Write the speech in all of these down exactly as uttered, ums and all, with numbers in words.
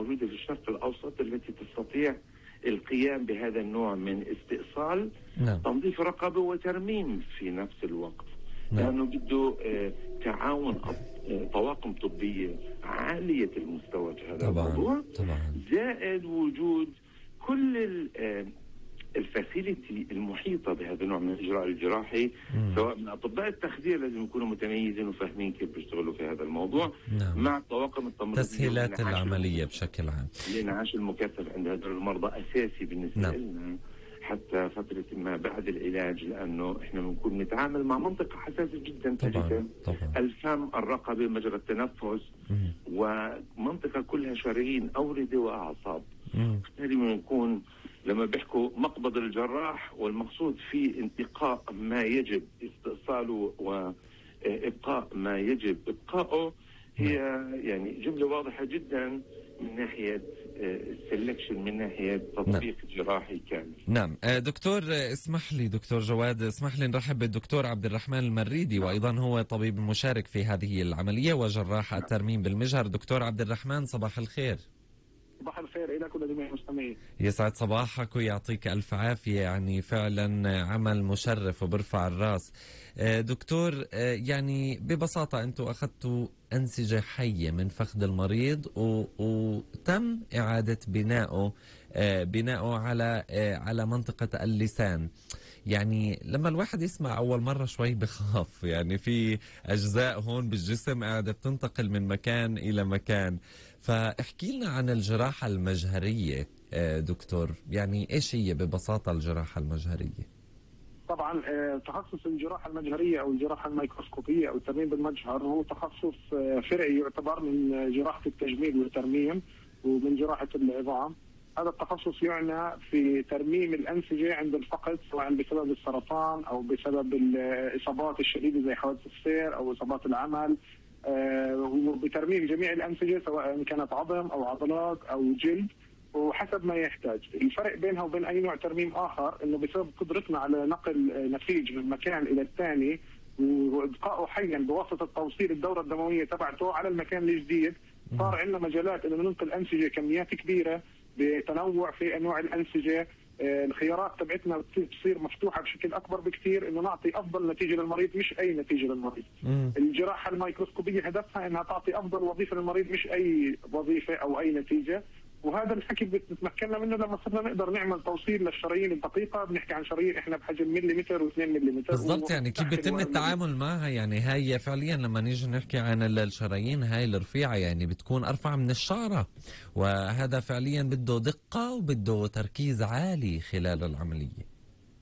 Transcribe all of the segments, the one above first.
الموجودة في الشرق الأوسط التي تستطيع القيام بهذا النوع من استئصال، نعم. تنظيف رقبة وترميم في نفس الوقت. نعم. لأنه بده آه تعاون آه طواقم طبية عالية المستوى في هذا طبعا. الموضوع، طبعا. زائد وجود كل آه الفاسيلتي المحيطة بهذا النوع من الإجراء الجراحي، مم. سواء من أطباء التخدير لازم يكونوا متميزين وفاهمين كيف بيشتغلوا في هذا الموضوع. نعم. مع الطواقم التمريضية تسهيلات العملية بشكل عام. الإنعاش المكثف عند هذول المرضى أساسي بالنسبة نعم. لنا حتى فترة ما بعد العلاج، لأنه إحنا بنكون نتعامل مع منطقة حساسة جدا. طبعا. طبعا. الفم، الرقبة، مجرى التنفس، مم. ومنطقة كلها شرايين، أوردة وأعصاب. مم. بالتالي بنكون لما بيحكوا مقبض الجراح، والمقصود فيه انتقاء ما يجب استئصاله وإبقاء ما يجب إبقائه، هي يعني جملة واضحة جدا من ناحية السلكشن، من ناحية تطبيق جراحي كامل. نعم. دكتور اسمح لي دكتور جواد، اسمح لي نرحب بالدكتور عبد الرحمن المريدي. نعم. وأيضا هو طبيب مشارك في هذه العملية وجراح الترميم بالمجهر. دكتور عبد الرحمن صباح الخير. صباح الخير إلى كل جميع المستمعين. يسعد صباحك ويعطيك ألف عافية، يعني فعلا عمل مشرف وبرفع الراس. دكتور، يعني ببساطة أنتم أخذتوا أنسجة حية من فخذ المريض وتم إعادة بنائه بنائه على على منطقة اللسان. يعني لما الواحد يسمع أول مرة شوي بخاف، يعني في أجزاء هون بالجسم قاعدة بتنتقل من مكان إلى مكان. فاحكي لنا عن الجراحة المجهرية دكتور، يعني إيش هي ببساطة الجراحة المجهرية؟ طبعا تخصص الجراحة المجهرية أو الجراحة الميكروسكوبية أو الترميم بالمجهر هو تخصص فرعي يعتبر من جراحة التجميل والترميم ومن جراحة العظام. هذا التخصص يعنى في ترميم الأنسجة عند الفقد، سواء بسبب السرطان أو بسبب الإصابات الشديدة زي حوادث السير أو إصابات العمل، وبترميم جميع الأنسجة سواء كانت عظم أو عضلات أو جلد وحسب ما يحتاج. الفرق بينها وبين أي نوع ترميم آخر إنه بسبب قدرتنا على نقل نسيج من مكان إلى الثاني وإبقائه حيا بواسطة توصيل الدورة الدموية تبعته على المكان الجديد، صار عندنا مجالات إنه ننقل أنسجة كميات كبيرة بتنوع في أنواع الأنسجة. الخيارات تبعتنا بتصير مفتوحة بشكل أكبر بكثير إنه نعطي أفضل نتيجة للمريض مش أي نتيجة للمريض. مم. الجراحة الميكروسكوبية هدفها إنها تعطي أفضل وظيفة للمريض مش أي وظيفة أو أي نتيجة، وهذا الحكي بتمكننا منه لما صرنا نقدر نعمل توصيل للشرايين الدقيقة. بنحكي عن شرايين إحنا بحجم مليمتر واثنين مليمتر بالضبط. يعني كيف بيتم التعامل معها؟ يعني هاي فعليا لما نيجي نحكي عن الشرايين هاي الرفيعة يعني بتكون أرفع من الشعرة، وهذا فعليا بده دقة وبده تركيز عالي خلال العملية.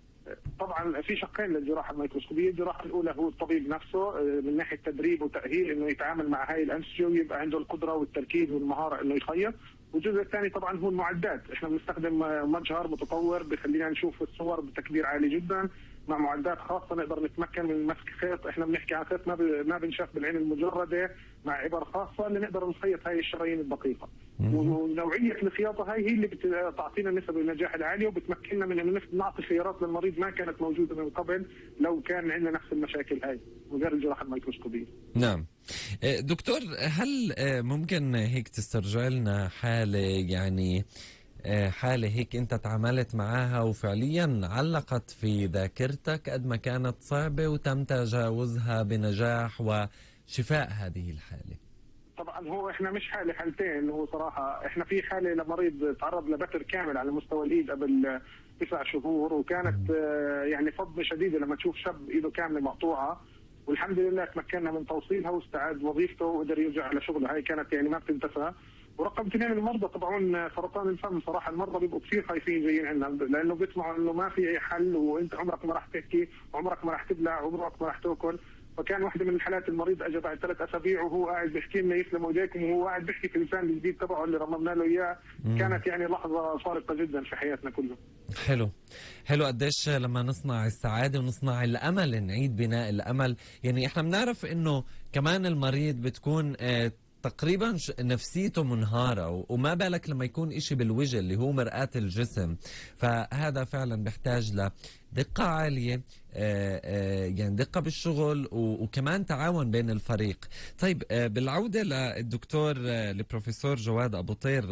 طبعا في شقين للجراحه الميكروسكوبيه. الجراحه الاولى هو الطبيب نفسه من ناحيه تدريب وتاهيل انه يتعامل مع هاي الانسجه ويبقى عنده القدره والتركيز والمهاره انه يخيط. والجزء الثاني طبعا هو المعدات. احنا بنستخدم مجهر متطور بخلينا نشوف الصور بتكبير عالي جدا مع معدات خاصه نقدر نتمكن من مسك خيط. احنا بنحكي عن خيط ما ما بنشاف بالعين المجرده، مع ابر خاصه اللي نقدر نخيط هاي الشرايين الدقيقه. ونوعيه الخياطه هاي هي اللي بتعطينا نسب النجاح العاليه وبتمكننا من انه نعطي خيارات للمريض ما كانت موجوده من قبل لو كان عندنا نفس المشاكل هاي وغير الجراحه الميكروسكوبيه. نعم. دكتور، هل ممكن هيك تسترجع لنا حاله، يعني حالة هيك أنت تعاملت معها وفعليا علقت في ذاكرتك قد ما كانت صعبة وتم تجاوزها بنجاح وشفاء هذه الحالة؟ طبعا هو احنا مش حالة حالتين. هو صراحة احنا في حالة لمريض تعرض لبتر كامل على مستوى الإيد قبل تسع شهور وكانت يعني صدمة شديدة لما تشوف شاب إيده كاملة مقطوعة، والحمد لله تمكنا من توصيلها واستعاد وظيفته وقدر يرجع على شغله. هاي كانت يعني ما بتنتسى. ورقم اثنين المرضى طبعا سرطان الفم، صراحه المرضى بيبقوا كثير خايفين جايين عندنا لانه بيسمعوا انه ما في اي حل وانت عمرك ما راح تحكي، عمرك ما راح تبلع، عمرك ما راح تاكل. فكان واحده من الحالات المريض اجى بعد ثلاث اسابيع وهو قاعد بيحكي لنا يسلم ايديكم وهو قاعد بيحكي في اللسان الجديد تبعه اللي رممنا له اياه. كانت يعني لحظه فارقه جدا في حياتنا كلها. حلو حلو. قديش لما نصنع السعاده ونصنع الامل، نعيد بناء الامل. يعني احنا بنعرف انه كمان المريض بتكون آه تقريبا نفسيته منهارة، وما بالك لما يكون إشي بالوجه اللي هو مرآة الجسم. فهذا فعلا بيحتاج لدقة عالية، يعني دقة بالشغل وكمان تعاون بين الفريق. طيب بالعودة للدكتور البروفيسور جواد أبو طير،